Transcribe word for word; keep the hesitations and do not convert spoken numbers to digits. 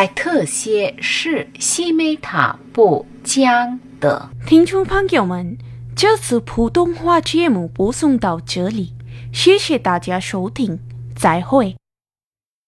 在特些是西梅塔不讲的。 听众朋友们，这次普通话节目播送到这里，谢谢大家收听，再会。